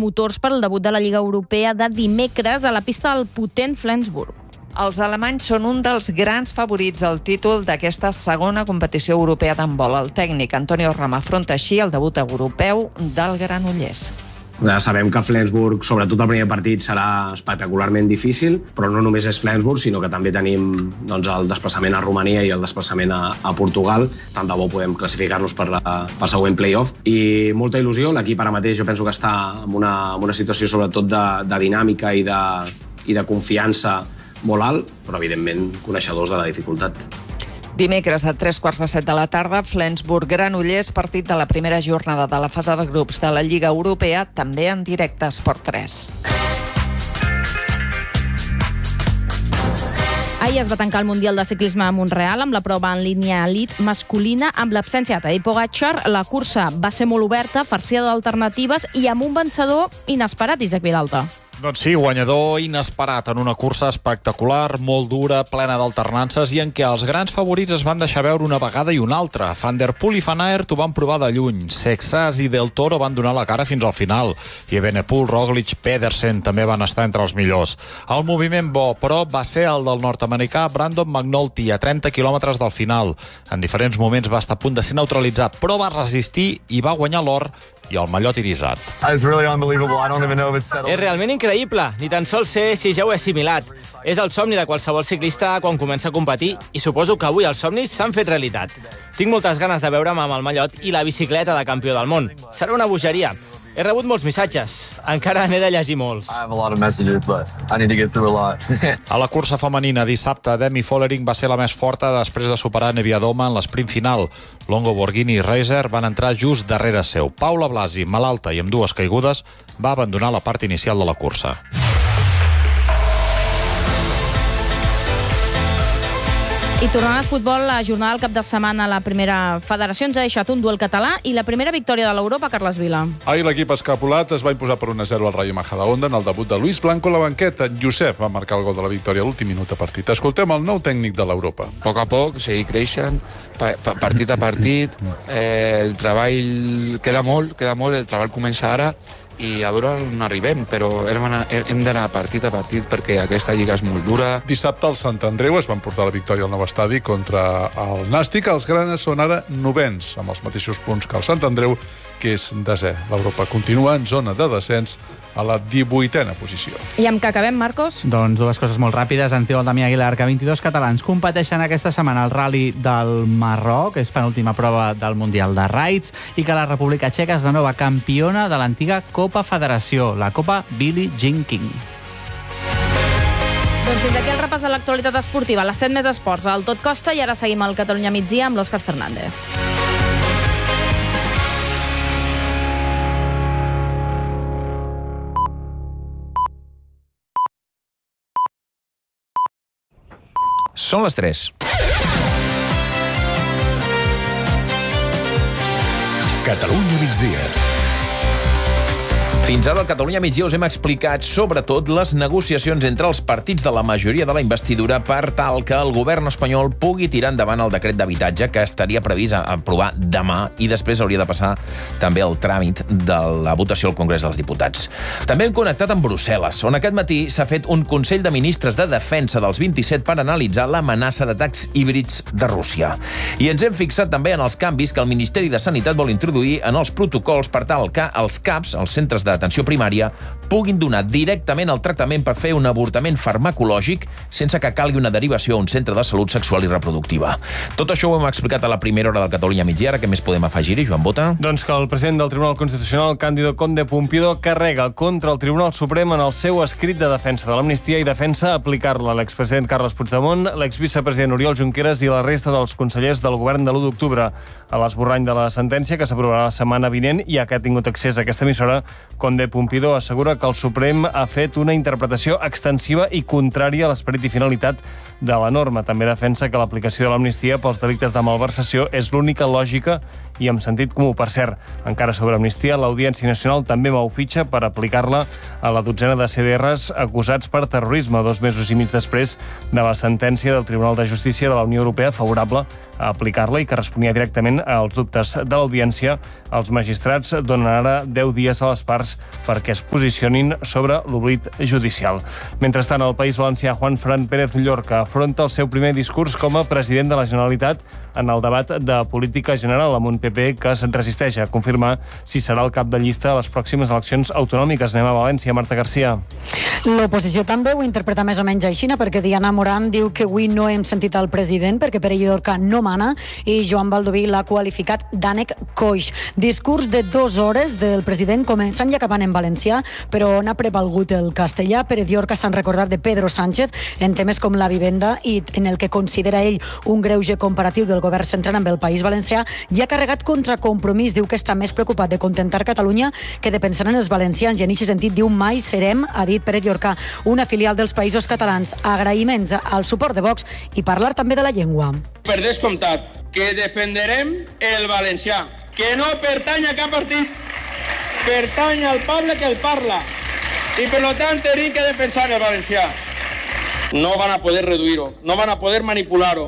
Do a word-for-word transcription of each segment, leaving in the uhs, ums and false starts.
motors per al debut de la Lliga Europea de dimecres a la pista del potent Flensburg. Els alemanys són un dels grans favorits al títol d'aquesta segona competició europea d'handbol. El tècnic Antonio Rama afronta així el debut europeu del Granollers. Ja sabem que Flensburg, sobretot el primer partit, serà espectacularment difícil, però no només és Flensburg, sinó que també tenim doncs, el desplaçament a Romania i el desplaçament a, a Portugal. Tant de bo podem classificar-nos per la, pel següent play-off. I molta il·lusió. L'equip ara mateix jo penso que està en una, en una situació sobretot de, de dinàmica i de, i de confiança molt alt, però evidentment coneixedors de la dificultat. Dimecres a tres quarts de set de la tarda, Flensburg-Granollers, partit de la primera jornada de la fase de grups de la Lliga Europea, també en directe a Esport tres. Ahir es va tancar el Mundial de Ciclisme a Montreal amb la prova en línia elit masculina amb l'absència de Tadej Pogačar. La cursa va ser molt oberta, farcida d'alternatives i amb un vencedor inesperat, Isaac Vilalta. Doncs sí, guanyador inesperat en una cursa espectacular, molt dura, plena d'alternances i en què els grans favorits es van deixar veure una vegada i una altra. Van der Poel i Van Aert ho van provar de lluny. Sexas i Del Toro van donar la cara fins al final. I Evenepoel, Roglic, Pedersen també van estar entre els millors. El moviment bo, però, va ser el del nord-americà Brandon McNulty a trenta quilòmetres del final. En diferents moments va estar a punt de ser neutralitzat, però va resistir i va guanyar l'or i el mallot irisat. Really és realment increïble, ni tan sols sé si ja ho he assimilat. És el somni de qualsevol ciclista quan comença a competir i suposo que avui els somnis s'han fet realitat. Tinc moltes ganes de veure'm amb el mallot i la bicicleta de campió del món. Serà una bogeria. He rebut molts missatges. Encara n'he de llegir molts. A la cursa femenina dissabte, Demi Vollering va ser la més forta després de superar Neviadoma en l'esprint final. Longo, Borghini i Reiser van entrar just darrere seu. Paula Blasi, malalta i amb dues caigudes, va abandonar la part inicial de la cursa. I tornant al futbol, la jornada del cap de setmana a la primera federació ens ha deixat un duel català i la primera victòria de l'Europa, Carles Vila. Ahir l'equip escapolat es va imposar per un a zero al Rayo Majadahonda en el debut de Luis Blanco a la banqueta. Josep va marcar el gol de la victòria a l'últim minut de partit. Escoltem el nou tècnic de l'Europa. A poc a poc, seguir creixent, partit a partit. Eh, el treball queda molt, queda molt, el treball comença ara i a veure on arribem, però hem d'anar partit a partit perquè aquesta lliga és molt dura. Dissabte el Sant Andreu es van portar la victòria al nou estadi contra el Nàstic. Els granes són ara novens, amb els mateixos punts que el Sant Andreu, que és desè. L'Europa continua en zona de descens a la divuitena posició. I amb què acabem, Marcos? Doncs dues coses molt ràpides. En diu el Damià Aguilar que vint-i-dos catalans competeixen aquesta setmana al Rally del Marroc, és penúltima prova del Mundial de Raids, i que la República Txeca és la nova campiona de l'antiga Copa Federació, la Copa Billie Jean King. Doncs fins aquí el repàs de l'actualitat esportiva. A les set més esports, al Tot Costa, i ara seguim al Catalunya Migdia amb l'Òscar Fernández. Són les tres. Catalunya migdia. Fins ara al Catalunya Migdia us hem explicat sobretot les negociacions entre els partits de la majoria de la investidura per tal que el govern espanyol pugui tirar endavant el decret d'habitatge que estaria previst a aprovar demà i després hauria de passar també el tràmit de la votació al Congrés dels Diputats. També hem connectat amb Brussel·les, on aquest matí s'ha fet un Consell de Ministres de Defensa dels vint-i-set per analitzar l'amenaça d'atacs híbrids de Rússia. I ens hem fixat també en els canvis que el Ministeri de Sanitat vol introduir en els protocols per tal que els C A Ps, els centres de d'atenció primària, puguin donar directament el tractament per fer un avortament farmacològic sense que calgui una derivació a un centre de salut sexual i reproductiva. Tot això ho hem explicat a la primera hora del Catalunya Migdia. Ara què més podem afegir-hi, Joan Bota? Doncs que el president del Tribunal Constitucional, Cándido Conde Pumpido, carrega contra el Tribunal Suprem en el seu escrit de defensa de l'amnistia i defensa aplicar-la a l'expresident Carles Puigdemont, l'exvicepresident Oriol Junqueras i la resta dels consellers del govern de l'u d'octubre. A l'esborrany de la sentència, que s'aprovarà la setmana vinent i a què ha tingut accés a aquesta emissora, Conde Pumpido assegura que el Suprem ha fet una interpretació extensiva i contrària a l'esperit i finalitat de la norma. També defensa que l'aplicació de l'amnistia pels delictes de malversació és l'única lògica i amb sentit comú. Per cert, encara sobre amnistia, l'Audiència Nacional també mou fitxa per aplicar-la a la dotzena de C D Rs acusats per terrorisme, dos mesos i mig després de la sentència del Tribunal de Justícia de la Unió Europea favorable aplicar-la i que responia directament als dubtes de l'audiència. Els magistrats donen ara deu dies a les parts perquè es posicionin sobre l'oblit judicial. Mentrestant, el País Valencià, Juan Fran Pérez Llorca afronta el seu primer discurs com a president de la Generalitat en el debat de política general amb un P P que es resisteix a confirmar si serà el cap de llista a les pròximes eleccions autonòmiques. Anem a València. Marta Garcia. L'oposició també ho interpreta més o menys així, perquè Diana Morant diu que avui no hem sentit el president perquè Pere Llorca no mana i Joan Baldoví l'ha qualificat d'ànec coix. Discurs de dues hores del president començant i acabant en valencià, però on ha prevalgut el castellà. Pere Llorca s'han recordat de Pedro Sánchez en temes com la vivenda i en el que considera ell un greuge comparatiu del govern central amb el País Valencià, i ha carregat contra Compromís. Diu que està més preocupat de contentar Catalunya que de pensar en els valencians, i en aquest sentit diu mai serem, ha dit Pere Llorca, una filial dels Països Catalans. Agraïments al suport de Vox i parlar també de la llengua. Per descomptat, que defenderem el valencià, que no pertany a cap partit, pertany al poble que el parla, i per tant tenim que defensar el valencià. No van a poder reduir-ho, no van a poder manipular-ho.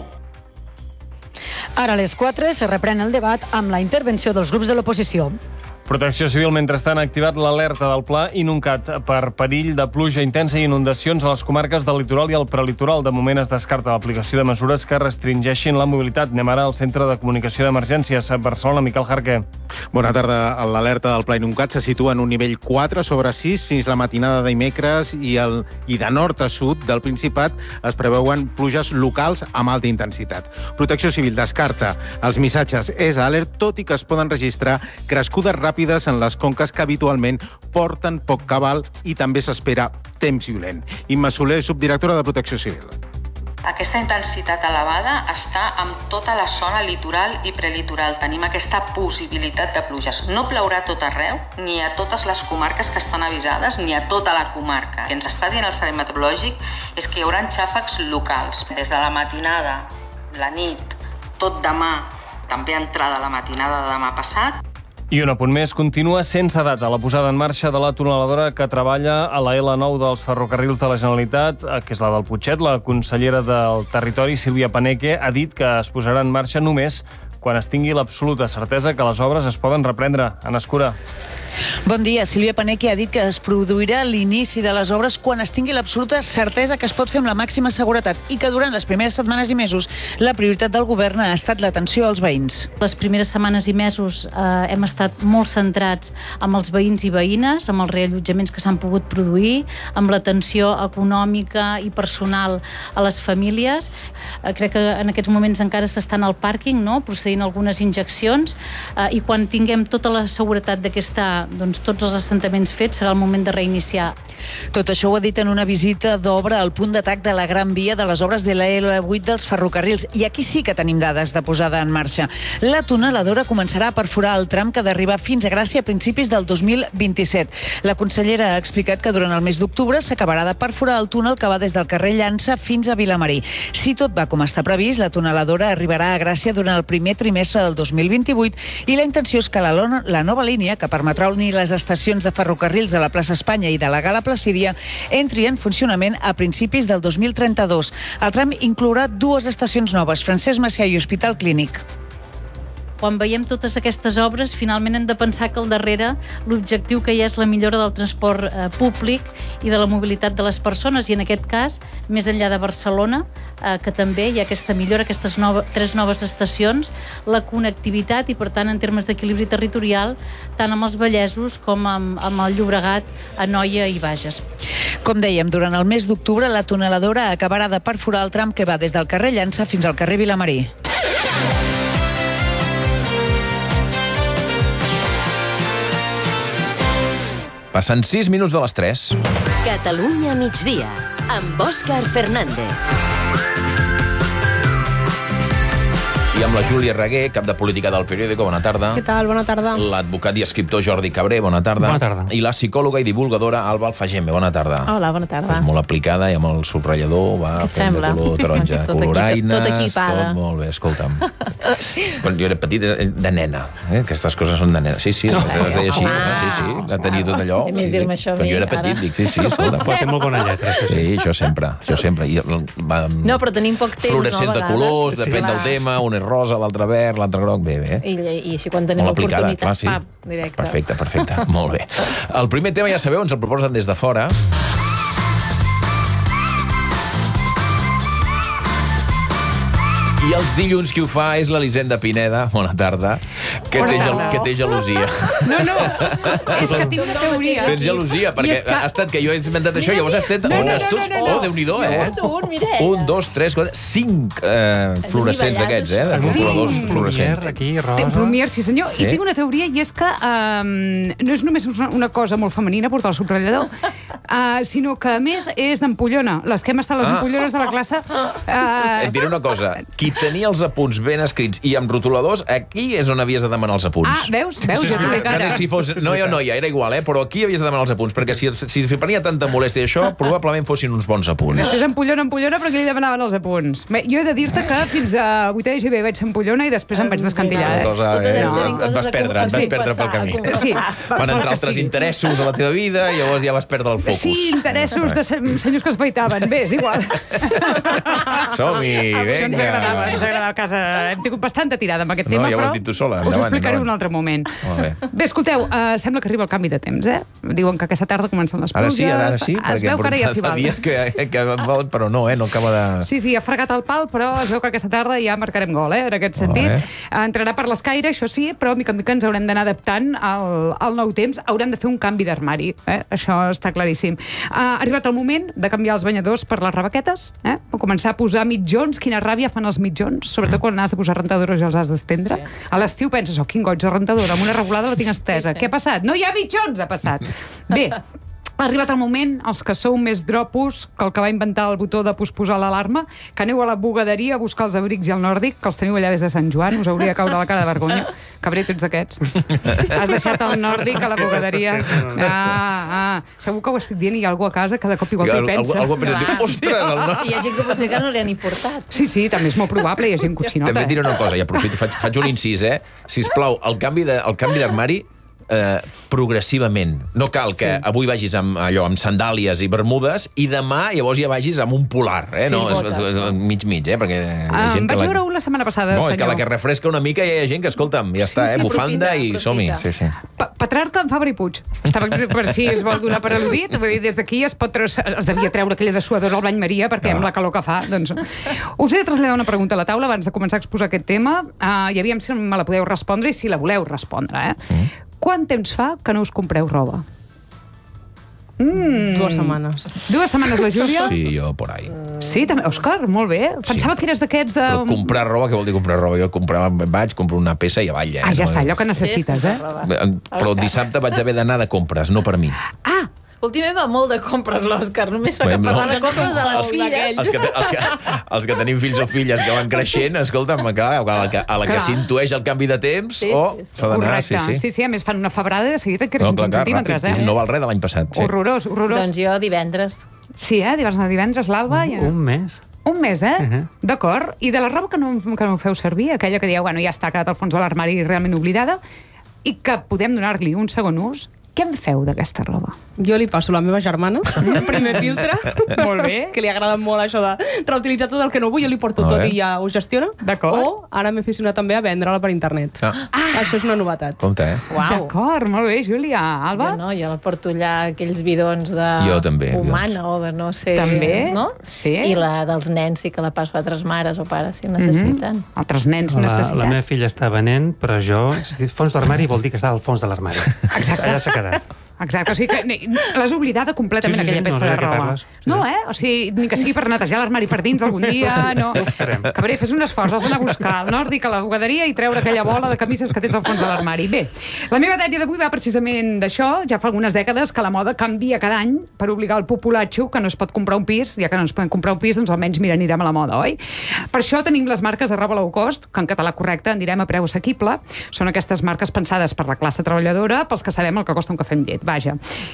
Ara a les quatre se reprèn el debat amb la intervenció dels grups de l'oposició. Protecció Civil, mentrestant, ha activat l'alerta del Pla Inuncat per perill de pluja intensa i inundacions a les comarques del litoral i el prelitoral. De moment es descarta l'aplicació de mesures que restringeixin la mobilitat. Anem ara al Centre de Comunicació d'Emergències a Barcelona. Miquel Jarque. Bona tarda. L'alerta del Pla Inuncat se situa en un nivell quatre sobre sis fins la matinada de dimecres i, el, i de nord a sud del Principat es preveuen pluges locals amb alta intensitat. Protecció Civil descarta els missatges és alert, tot i que es poden registrar crescudes ràpides en les conques que habitualment porten poc cabal i també s'espera temps violent. Imma Soler, subdirectora de Protecció Civil. Aquesta intensitat elevada està amb tota la zona litoral i prelitoral. Tenim aquesta possibilitat de pluges. No plourà tot arreu, ni a totes les comarques que estan avisades, ni a tota la comarca. El que ens està dient el Servei Meteorològic és que hi haurà xàfecs locals. Des de la matinada, la nit, tot demà, també entrada la matinada de demà passat. I un apunt més, continua sense data la posada en marxa de la tuneladora que treballa a la L nou dels ferrocarrils de la Generalitat, que és la del Putxet. La consellera del Territori, Sílvia Paneque, ha dit que es posarà en marxa només quan es tingui l'absoluta certesa que les obres es poden reprendre. Anna Escura. Bon dia. Sílvia Paneque ha dit que es produirà l'inici de les obres quan es tingui l'absoluta certesa que es pot fer amb la màxima seguretat i que durant les primeres setmanes i mesos la prioritat del govern ha estat l'atenció als veïns. Les primeres setmanes i mesos eh, hem estat molt centrats amb els veïns i veïnes, amb els reallotjaments que s'han pogut produir, amb l'atenció econòmica i personal a les famílies. Eh, crec que en aquests moments encara s'estan al pàrquing, no?, procedint algunes injeccions, eh, i quan tinguem tota la seguretat d'aquesta doncs tots els assentaments fets, serà el moment de reiniciar. Tot això ho ha dit en una visita d'obra al punt d'atac de la Gran Via de les obres de la L vuit dels ferrocarrils. I aquí sí que tenim dades de posada en marxa. La tuneladora començarà a perforar el tram que d'arribar fins a Gràcia a principis del dos mil vint-i-set. La consellera ha explicat que durant el mes d'octubre s'acabarà de perforar el túnel que va des del carrer Llança fins a Vilamarí. Si tot va com està previst, la tuneladora arribarà a Gràcia durant el primer trimestre del dos mil vint-i-vuit i la intenció és que la, la nova línia, que permetrà unir les estacions de ferrocarrils de la plaça Espanya i de la Gala Placídia, entri en funcionament a principis del dos mil trenta-dos. El tram inclourà dues estacions noves, Francesc Macià i Hospital Clínic. Quan veiem totes aquestes obres, finalment hem de pensar que al darrere l'objectiu que hi ha és la millora del transport eh, públic i de la mobilitat de les persones, i en aquest cas, més enllà de Barcelona, eh, que també hi ha aquesta millora, aquestes nove, tres noves estacions, la connectivitat i, per tant, en termes d'equilibri territorial, tant amb els Vallesos com amb, amb el Llobregat, Anoia i Bages. Com dèiem, durant el mes d'octubre la tuneladora acabarà de perforar el tram que va des del carrer Llança fins al carrer Vilamarí. Passen sis minuts de les tres. Catalunya migdia, amb Òscar Fernández. I amb la Júlia Reguer, cap de política del Periódico. Bona tarda. Què tal? Bona tarda. L'advocat i escriptor Jordi Cabré. Bona tarda. Bona tarda. I la psicòloga i divulgadora Alba Alfageme. Bona tarda. Hola, bona tarda. Pues molt aplicada i amb el subratllador va fent de color taronja. Tot coloraines, tot equipada. tot molt bé, escolta'm. Quan jo era petit, de nena. Eh? Aquestes coses són de nena. Sí, sí, les es deia així. Home. Sí, sí, va tenir tot allò. A més, dir-me això a Quan mi, jo era petit, ara. dic, sí, sí, escolta. Pot ser molt bona lletra. Sí, això sempre, això sempre. I va, No, però tenim poc temps, fluorescents no, a de colors, vegades. depèn Sí. del tema, un és rosa, l'altre verd, l'altre groc, bé, bé. I, i així quan tenim Molt aplicada, l'oportunitat, clar, sí. pam, directe. Perfecte, perfecte, molt bé. El primer tema, ja sabeu, ens el proposen des de fora. I els dilluns qui ho fa és l'Elisenda Pineda, bona tarda, que, té, gel, que té gelosia. No, no, és que tinc una teoria. Tens gelosia, perquè que... ha estat que jo he inventat això, llavors has estat... No, no, no, no, no. Oh, Déu-n'hi-do, eh? Un, dos, tres, quatre, cinc eh, fluorescents d'aquests, eh? De controladors fluorescents. Aquí, rosa. Plumier, sí senyor. Sí? I tinc una teoria, i és que um, no és només una cosa molt femenina portar el subratllador, uh, sinó que, a més, és d'ampollona. Les que hem estat les ah. ampollones de la classe... Uh... Et diré una cosa, qui tenia els apunts ben escrits i amb rotuladors, aquí és on havies de demanar els apunts. Ah, veus? Veus? Ja t'ho dic ara. Si fos noia o noia, era igual, eh? Però aquí havies de demanar els apunts, perquè si, si prenia tanta molèstia això, probablement fossin uns bons apunts. És ampollona, ampollona, però aquí li demanaven els apunts. Bé, jo he de dir-te que fins a vuitè de G B vaig ser ampollona i després em vaig descantillar. Eh? Cosa, eh? Et vas perdre, et vas perdre pel camí. Sí. Van entrar altres interessos a la teva vida i llavors ja vas perdre el focus. Sí, interessos de senyors que es faitaven. Bé, és igual. Som-hi, vinga. Ens agradava, ens agradava a casa. Hem tingut bastanta tirada amb aquest no, tema, ja però dit tu sola. us ho explicaré un altre moment. Bé. bé, escolteu, uh, sembla que arriba el canvi de temps, eh? Diuen que aquesta tarda comencen les pluges. Ara sí, ara sí. Es veu que ara ja s'hi val. Dies que, que vol, però no, eh? No acaba de... Sí, sí, ha fregat el pal, però es veu que aquesta tarda ja marcarem gol, eh? En aquest sentit. Oh, entrarà per l'escaire, això sí, però mica en mica ens haurem d'anar adaptant al, al nou temps. Haurem de fer un canvi d'armari, eh? Això està claríssim. Uh, ha arribat el moment de canviar els banyadors per les rebaquetes, eh? O començar a posar mitjons. Quina ràbia fan els mitjons, sobretot quan has de posar rentadores i els has d'estendre. Sí. A l'estiu penses, oh, quin goig de rentadora, amb una regulada la tinc estesa. Sí, sí. Què ha passat? No hi ha mitjons, ha passat. Bé, ha arribat el moment, els que sou més dropos que el que va inventar el botó de posposar l'alarma, que aneu a la bugaderia a buscar els abrics i el nòrdic, que els teniu allà des de Sant Joan, us hauria de caure la cara de vergonya. Cabré, tu ets d'aquests. Has deixat el nòrdic a la bugaderia. Ah, ah. Segur que ho estic dient i hi ha algú a casa que de cop igual t'hi pensa. Algú pensa, diu, ostres, el nòrdic. Hi ha gent que potser que no li han importat. Sí, sí, també és molt probable, hi ha gent cotxinota. També et diré una cosa, i aprofito, faig, faig un incís, eh? Sisplau, el canvi de, el canvi d'armari Eh, progressivament. No cal que sí. avui vagis amb allò amb sandàlies i bermudes i demà llavors ja vagis amb un polar, eh? Sí, no, és, és, mig mig, eh? Perquè hi ha gent um, vaig que la... veure la setmana passada, no, senyor. és que la que refresca una mica ja hi ha gent que, escolta'm, ja està, sí, sí, eh? Bufanda aprofita, i som-hi. Sí, sí. Pa Petrarca en Fabra i Puig. Estava per si es vol donar per al·ludit, vull dir, des d'aquí es pot es devia treure aquella dessuadora al bany Maria perquè no. amb la calor que fa, doncs... Us he de traslladar una pregunta a la taula abans de començar a exposar aquest tema uh, i aviam si me la podeu respondre i si la voleu respondre, eh? Mm. Quant temps fa que no us compreu roba? Mm. Dues setmanes. Dues setmanes, la Júlia? Sí, jo por ahí. Sí, també. Òscar, molt bé. Pensava sí. que eres d'aquests de... Però comprar roba, què vol dir comprar roba? Jo comprava, vaig, compro una peça i avall. Eh? Ah, ja no, està, allò que necessites, sí, eh? Però dissabte vaig haver d'anar de compres, no per mi. Ah! Últimament va molt de compres, l'Òscar. Només fa que parlar de compres a les filles. Els que, els, que, els que tenim fills o filles que van creixent, escolta'm, clar, a la que, a la que s'intueix el canvi de temps, sí, o sí, sí. s'ha d'anar, sí, sí. Sí, sí, a més fan una febrada i de seguida et creixen no, clar, cinc centímetres, ràpid, eh? No val res de l'any passat. Sí. Horrorós, horrorós. Doncs jo divendres. Sí, eh? Vas anar divendres, l'Alba? Un, ja... un mes. Un mes, eh? Uh -huh. D'acord. I de la roba que no, que no feu servir, aquella que dieu, bueno, ja està, ha quedat al fons de l'armari realment oblidada, i que podem donar-li un segon ús, què en feu d'aquesta roba? Jo li passo a la meva germana, el primer filtre. Molt bé. Que li agrada molt això de reutilitzar tot el que no vull, jo li porto tot i ja ho gestiona. D'acord. O ara m'he aficionat també a vendre-la per internet. Ah. Ah. Això és una novetat. Compte, eh? Wow. D'acord, molt bé, Júlia. Alba? Jo no, jo la porto allà aquells bidons de jo també, humana bidons. O de no sé... També? No? Sí. I la dels nens sí que la passo a altres mares o pares si necessiten. Mm-hmm. Altres nens la, necessiten. La meva filla està venent, però jo... Fons d'armari vol dir que està al fons de l'armari. Exacte. Allà s'ha quedat. Exacte, o sigui que l'has oblidada completament, sí, sí, sí, aquella peça no, de roba. Sí. No, eh? O sigui, ni que sigui per netejar l'armari per dins algun dia, no. Cabré, fes un esforç, has d'anar a buscar el nòrdic a la bugaderia i treure aquella bola de camises que tens al fons de l'armari. Bé, la meva dèria d'avui va precisament d'això. Ja fa algunes dècades que la moda canvia cada any per obligar el populatxo que no es pot comprar un pis, ja que no ens podem comprar un pis, doncs almenys, mira, anirem a la moda, oi? Per això tenim les marques de roba low cost, que en català correcte en direm a preu assequible. Són aquestes marques pensades per la classe treballadora, pels que sabem el que costa un cafè amb llet, vaja.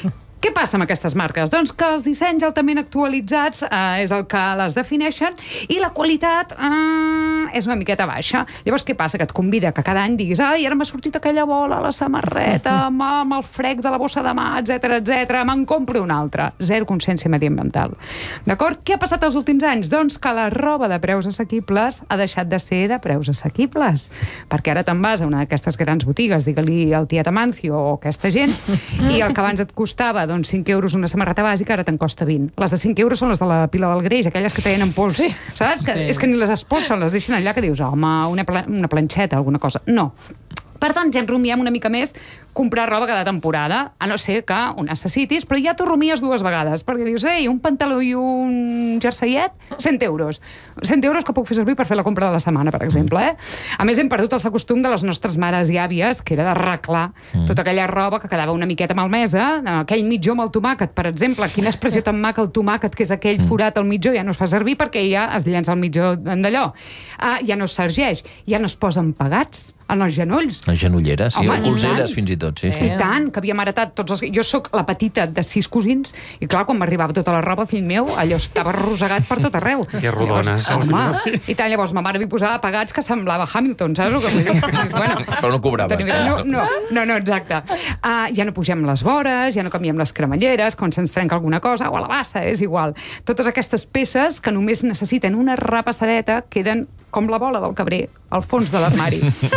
Què passa amb aquestes marques? Doncs que els dissenys altament actualitzats eh, és el que les defineixen i la qualitat eh, és una miqueta baixa. Llavors, què passa? Que et convida que cada any diguis ai, ara m'ha sortit aquella bola a la samarreta amb, amb el frec de la bossa de mà, etcètera, etcètera, me'n compro una altra. Zero consciència mediambiental. D'acord? Què ha passat els últims anys? Doncs que la roba de preus assequibles ha deixat de ser de preus assequibles. Perquè ara te'n vas a una d'aquestes grans botigues, digue-li el tiet Amancio o aquesta gent, i el que abans et costava doncs cinc euros una samarreta bàsica, ara te'n costa vint. Les de cinc euros són les de la pila del greix, aquelles que tenen pols. Sí. Saps? Que, sí. És que ni les espolsen, les deixen allà, que dius, home, una, pla una planxeta, alguna cosa. No. Per tant, ja en rumiem una mica més comprar roba cada temporada, a no ser que ho necessitis, però ja t'ho rumies dues vegades, perquè dius, ei, un pantaló i un jerseiet, cent euros. cent euros que puc fer servir per fer la compra de la setmana, per exemple. Eh? A més, hem perdut el costum de les nostres mares i àvies, que era d'arreglar mm. tota aquella roba que quedava una miqueta malmesa, aquell mitjó amb el tomàquet, per exemple, quina expressió tan maca el tomàquet, que és aquell forat al mitjó, ja no es fa servir perquè ja es llença el mitjó d'allò. Uh, ja no es sergeix, ja no es posen pegats en els genolls. Les genolleres, sí, Home, o colzeres fins i tot, sí. sí. I tant, que havíem heretat tots els... Jo sóc la petita de sis cosins, i clar, quan m'arribava tota la roba, fill meu, allò estava arrossegat per tot arreu. Que rodones. Home, i tant, llavors ma mare m'hi posava pegats que semblava Hamilton, saps? Que, bueno, però no cobraves. No, no, no, no, exacte. Uh, ja no pugem les vores, ja no canviem les cremalleres, quan se'ns trenca alguna cosa, o a la bassa, és igual. Totes aquestes peces que només necessiten una repassadeta queden com la bola del cabrer, al fons de l'armari.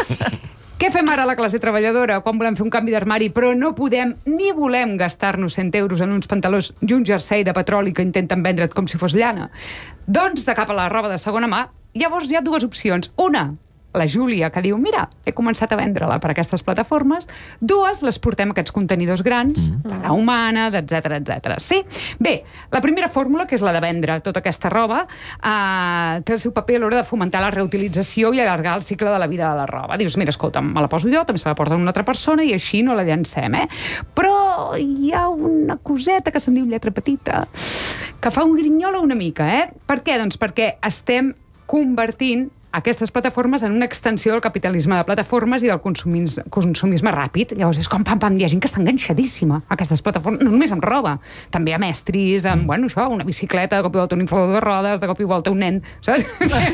Què fem ara a la classe treballadora quan volem fer un canvi d'armari però no podem ni volem gastar-nos cent euros en uns pantalons i un jersei de petroli que intenten vendre't com si fos llana? Doncs de cap a la roba de segona mà, llavors hi ha dues opcions. Una, la Júlia, que diu, mira, he començat a vendre-la per aquestes plataformes. Dues, les portem a aquests contenidors grans, mm. la humana, etcètera, etcètera. Sí? Bé, la primera fórmula, que és la de vendre tota aquesta roba, eh, té el seu paper a l'hora de fomentar la reutilització i allargar el cicle de la vida de la roba. Dius, mira, escolta, me la poso jo, també se la porta una altra persona i així no la llancem, eh? Però hi ha una coseta que se'n diu lletra petita, que fa un grinyola una mica, eh? Per què? Doncs perquè estem convertint aquestes plataformes en una extensió del capitalisme de plataformes i del consumisme, consumisme ràpid. Llavors és com, pam, pam, hi ha gent que està enganxadíssima a aquestes plataformes, no només amb roba, també amb estris, amb, bueno, això, una bicicleta, de cop i volta un inflador de rodes, de cop i volta un nen, saps?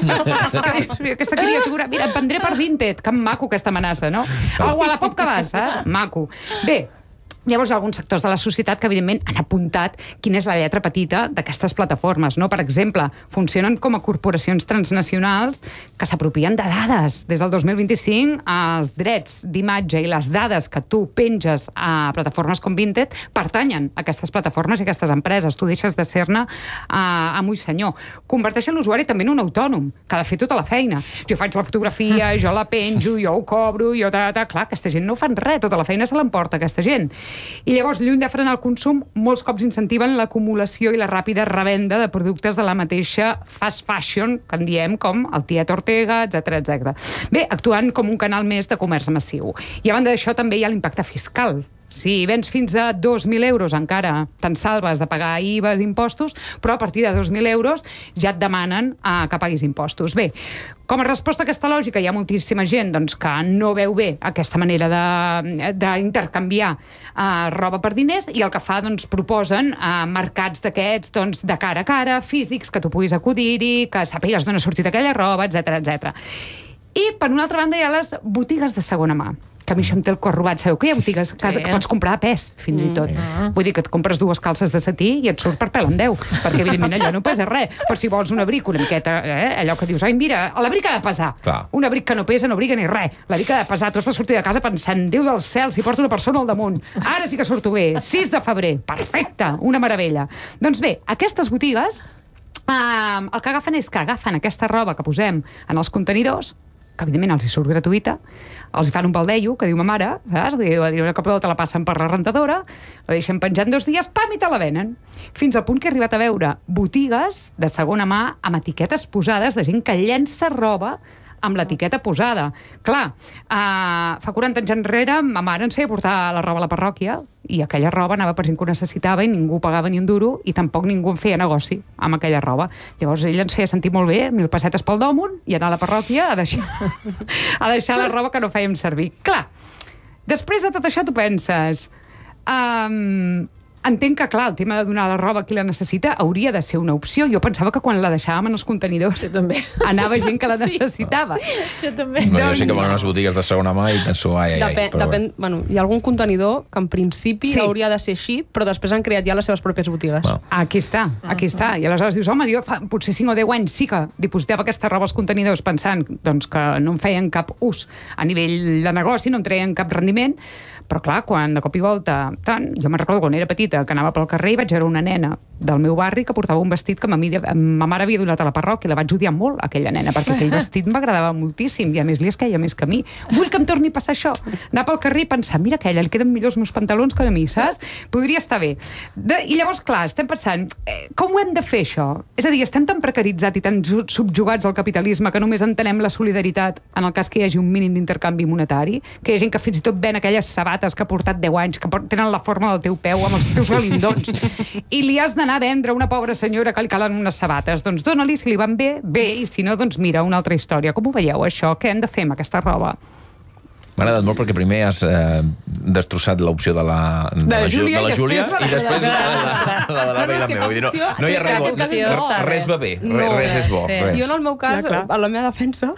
Aquesta criatura, mira, et vendré per Vinted, que maco aquesta amenaça, no? Al Wallapop que vas, saps? Maco. Bé, llavors hi ha alguns sectors de la societat que, evidentment, han apuntat quina és la lletra petita d'aquestes plataformes, no? Per exemple, funcionen com a corporacions transnacionals que s'apropien de dades. Des del dos mil vint-i-cinc, els drets d'imatge i les dades que tu penges a plataformes com Vinted pertanyen a aquestes plataformes i a aquestes empreses. Tu deixes de ser-ne uh, amo i senyor. Converteixen l'usuari també en un autònom, que ha de fer tota la feina. Jo faig la fotografia, jo la penjo, jo ho cobro, jo... Ta, ta. Clar, aquesta gent no fan res, tota la feina se l'emporta aquesta gent. I llavors, lluny de frenar el consum, molts cops incentiven l'acumulació i la ràpida revenda de productes de la mateixa fast fashion, que en diem com el tiet Ortega, etcètera, etcètera. Bé, actuant com un canal més de comerç massiu. I a banda d'això també hi ha l'impacte fiscal. Si vens fins a dos mil euros encara te'n salves de pagar I V A i impostos, però a partir de dos mil euros ja et demanen uh, que paguis impostos. Bé, com a resposta a aquesta lògica hi ha moltíssima gent doncs, que no veu bé aquesta manera d'intercanviar uh, roba per diners i el que fa, doncs, proposen uh, mercats d'aquests doncs, de cara a cara, físics, que tu puguis acudir-hi, que sàpigues d'on ha sortit aquella roba, etcètera, etcètera. I, per una altra banda, hi ha les botigues de segona mà, que a mi això em té el cor robat. Sabeu que hi ha botigues a casa sí. que pots comprar a pes, fins mm. i tot. Mm. Vull dir que et compres dues calces de setí i et surt per pèl en deu, perquè evidentment allò no pesa res. Però si vols un abric una miqueta, eh, allò que dius, ai, mira, l'abric ha de pesar. Clar. Un abric que no pesa no abriga ni res. L'abric ha de pesar. Tu has de sortir de casa pensant, Déu del cel, si porta una persona al damunt. Ara sí que surto bé. sis de febrer. Perfecte. Una meravella. Doncs bé, aquestes botigues, eh, el que agafen és que agafen aquesta roba que posem en els contenidors, que evidentment els hi surt gratuïta, els hi fan un baldeio, que diu ma mare, saps? Una cop de te la passen per la rentadora, la deixen penjant dos dies, pam, i te la venen. Fins al punt que he arribat a veure botigues de segona mà amb etiquetes posades de gent que llença roba amb l'etiqueta posada. Clar, uh, fa quaranta anys enrere ma mare ens feia portar la roba a la parròquia i aquella roba anava per gent que ho necessitava i ningú pagava ni un duro i tampoc ningú en feia negoci amb aquella roba. Llavors ell ens feia sentir molt bé, mil pessetes pel damunt i anar a la parròquia a deixar, a deixar la roba que no fèiem servir. Clar, després de tot això tu penses... Um, entenc que, clar, el tema de donar la roba a qui la necessita hauria de ser una opció. Jo pensava que quan la deixàvem en els contenidors anava gent que la necessitava. Sí, jo també. No, jo sé que van a unes botigues de segona mà i penso, ai, ai, ai. Depèn, Però depèn, bueno, hi ha algun contenidor que en principi Sí. hauria de ser així, però després han creat ja les seves pròpies botigues. Bueno. Aquí està, aquí està. I aleshores dius, home, jo fa potser cinc o deu anys sí que dipositava aquesta roba als contenidors pensant doncs, que no em feien cap ús a nivell de negoci, no em treien cap rendiment, però clar, quan de cop i volta, tant, jo me'n recordo quan era petita, que anava pel carrer i vaig veure una nena del meu barri que portava un vestit que ma, mira, ma mare havia donat a la parròquia, la vaig odiar molt, aquella nena, perquè aquell vestit m'agradava moltíssim i a més li esqueia més que a mi. Vull que em torni a passar això. Anar pel carrer i pensar, mira, aquella, li queden millor els meus pantalons que a mi, saps? Podria estar bé. De, I llavors, clar, estem pensant, eh, com ho hem de fer, això? És a dir, estem tan precaritzats i tan subjugats al capitalisme que només entenem la solidaritat en el cas que hi hagi un mínim d'intercanvi monetari, que hi ha gent que fins i tot ven aquelles sabates que ha portat deu anys, que tenen la forma del teu peu amb els teus galindons, i li has d'anar a vendre a una pobra senyora que li calen unes sabates. Doncs dona-li, si li van bé, bé, i si no, doncs mira, una altra història. Com ho veieu, això? Què hem de fer amb aquesta roba? m'ha agradat molt perquè primer has eh, destrossat l'opció de la, de De la, Ju- Júlia de la i Júlia després la- i després la, la, la de la No, no, Bella és que meva. Vull dir, no, opció- no hi ha res, bo, opció res, està res va bé, No, res, res és bo. sí. Res. Jo en el meu cas, Clar, clar. a la meva defensa,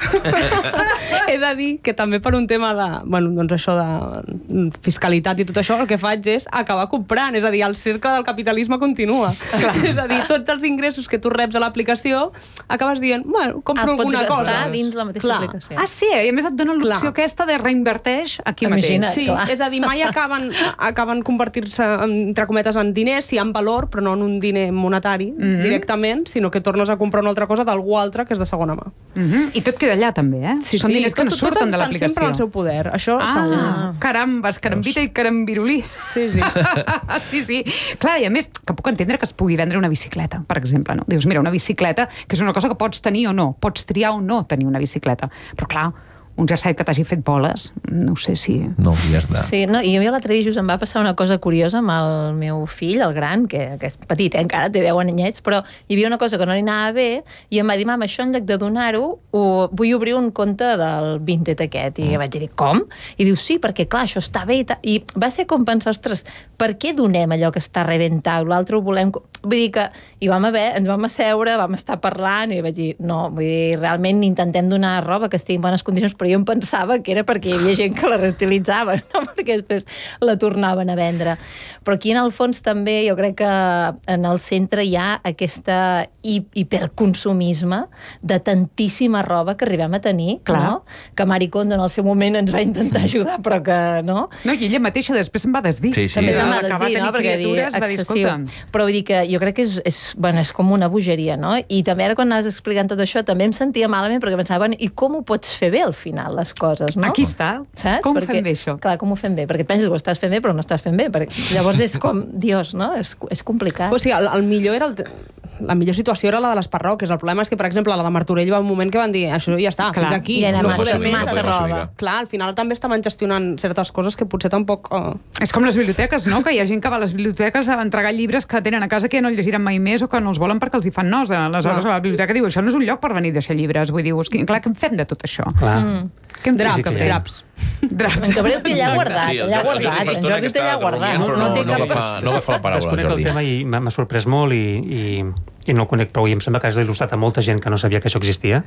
he de dir que també per un tema de, bueno, doncs això de fiscalitat i tot això, el que faig és acabar comprant, és a dir, el cercle del capitalisme continua. És a dir, tots els ingressos que tu reps a l'aplicació, acabes dient, bueno, compro Els pots alguna gastar cosa. dins la mateixa Clar. aplicació. Ah, sí, i a més et dona l'opció Clar. aquesta de reinverteix aquí Imagina't, mateix. Sí, clar. és a dir, mai acaben, acaben convertir-se, entre cometes, en diners, sí, en valor, però no en un diner monetari Mhm. directament, sinó que tornes a comprar una altra cosa d'algú altre que és de segona mà. Mhm. I tot queda allà, també, eh? Sí, Són sí, diners que no tot- surten totes de estan l'aplicació. sempre al seu poder, això segur. Ah, carambes, carambita i carambirulí. Sí, sí. sí, sí. Clar, i a més, que puc entendre que es pugui vendre una bicicleta, per exemple, no? Dius, mira, una bicicleta, que és una cosa que pots tenir o no, pots triar o no tenir una bicicleta. Però clar, un jersei que t'hagi fet boles, no sé si... No, ja està. Sí, no, i a mi l'altre dia just em va passar una cosa curiosa amb el meu fill, el gran, que, que és petit, eh, encara té deu anyets, però hi havia una cosa que no li anava bé i em va dir, mama, això en lloc de donar-ho, ho, vull obrir un compte del Vinted aquest. I vaig dir, com? I diu, sí, perquè clar, això està bé i tal. I va ser com pensar, ostres, per què donem allò que està rebentat? L'altre ho volem... Vull dir que hi vam haver, ens vam asseure, vam estar parlant i vaig dir, no, vull dir, realment intentem donar roba que estigui en bones condicions, però jo em pensava que era perquè hi havia gent que la reutilitzava, no? Perquè després la tornaven a vendre. Però aquí en el fons també jo crec que en el centre hi ha aquesta hi hiperconsumisme de tantíssima roba que arribem a tenir, Clar. no? Que Marie Kondo en el seu moment ens va intentar ajudar, però que no. No, i ella mateixa després se'n va desdir. Sí, sí. També se'n va Que desdir, no? Perquè dir, criatures, va dir, excessiu. escolta, Però vull dir que jo crec que és, és, bueno, és com una bogeria, no? I també ara quan anaves explicant tot això també em sentia malament perquè pensava, bueno, i com ho pots fer bé al final, les coses, no? aquí està. Saps? Com ho Perquè, fem bé, això? Clar, com ho fem bé? Perquè et penses que ho estàs fent bé, però no estàs fent bé. Perquè llavors és com, Dios, no? És, és complicat. O sigui, el, el millor era el, la millor situació era la de les parròquies. El problema és que, per exemple, la de Martorell va un moment que van dir això ja està, Clar. fins aquí. I era no massa- podem més. massa no podem roba. explicar. Clar, al final també estaven gestionant certes coses que potser tampoc... Oh. És com les biblioteques, no? Que hi ha gent que va a les biblioteques a entregar llibres que tenen a casa que ja no llegiran mai més o que no els volen perquè els hi fan nosa. Aleshores, Clar. la biblioteca diu, això no és un lloc per venir a deixar llibres. Vull dir, que, clar, què en fem de tot això? Clar. Mm. Què en fem, Draps, Cabrera? draps. Draps. En Cabrera té allà guardat, Sí, el allà Jordi guardat. fa En estona Jordi que té allà està guardat. dormint, però No, no- té no cap... agafa- no agafa la paraula, el Desconec el Jordi. tema i m'ha m'ha sorprès molt i, i, i no el conec prou i em sembla que has il·lustrat a molta gent que no sabia que això existia,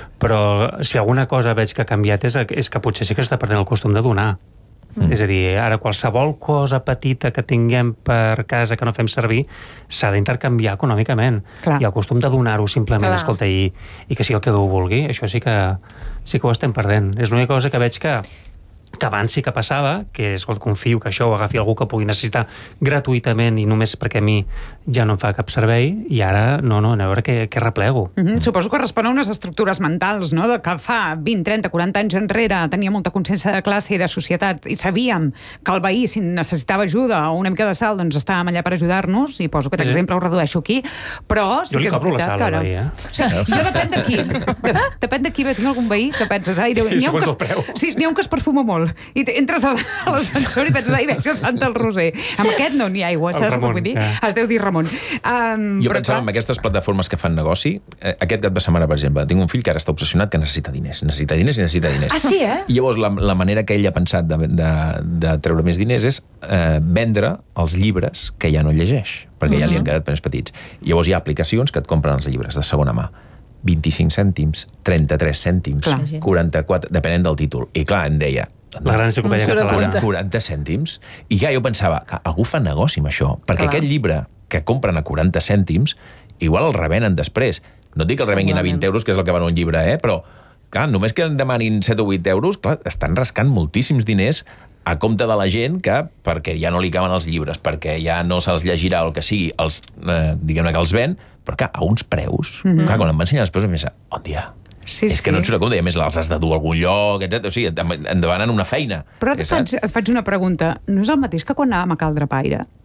però si alguna cosa veig que ha canviat és, és que potser sí que s'està perdent el costum de donar. Mm. És a dir, ara qualsevol cosa petita que tinguem per casa que no fem servir s'ha d'intercanviar econòmicament. Clar. I el costum de donar-ho simplement, Clar. escolta, i, i que sigui el que Déu vulgui, això sí que, sí que ho estem perdent. És l'única cosa que veig que que abans sí que passava, que és, confio que això ho agafi algú que pugui necessitar gratuïtament i només perquè a mi ja no em fa cap servei, i ara no, no, a veure què, què replego. Mm -hmm. Suposo que respon a unes estructures mentals, no? De que fa vint, trenta, quaranta anys enrere tenia molta consciència de classe i de societat i sabíem que el veí, si necessitava ajuda o una mica de sal, doncs estàvem allà per ajudar-nos, i poso aquest Sí. exemple, ho redueixo aquí, però sí Jo li que és cobro la veritat sal que al ara... veí, eh? Sí, jo depèn de qui. De, depèn de qui, tinc algun veí que penses, ai, Déu, I n'hi ha un segons que, el preu. sí, n'hi ha un que es perfuma molt. i entres a l'ascensor i penses, ai, veig a Santa el Roser. Amb aquest no n'hi ha aigua, saps què vull dir? Es deu dir Ramon. Um, jo pensava en aquestes plataformes que fan negoci, eh, aquest cap de setmana, per exemple, tinc un fill que ara està obsessionat que necessita diners, necessita diners i necessita diners. Ah, sí, eh? I llavors la, la manera que ell ha pensat de, de, de treure més diners és eh, vendre els llibres que ja no llegeix, perquè uh-huh. ja li han quedat més petits. I llavors hi ha aplicacions que et compren els llibres de segona mà. vint-i-cinc cèntims, trenta-tres cèntims, clar. quaranta-quatre, depenent del títol. I clar, em deia, la gran enciclopèdia catalana. quaranta cèntims. I ja jo pensava que algú fa negoci amb això, perquè clar. Aquest llibre que compren a quaranta cèntims, igual el revenen després. No et dic que el revenguin a vint euros, que és el que val un llibre, eh? Però clar, només que en demanin set o vuit euros, clar, estan rascant moltíssims diners a compte de la gent que, perquè ja no li caben els llibres, perquè ja no se'ls llegirà el que sigui, els, eh, diguem-ne que els ven, però clar, a uns preus, mm-hmm. clar, quan em va ensenyar els preus, em pensa, on dia? Sí, és sí. que no et surt a compte, i a més els has de dur a algun lloc, etcètera. O sigui, et demanen una feina. Però et faig, et faig una pregunta. No és el mateix que quan anàvem a Cal Drapaire?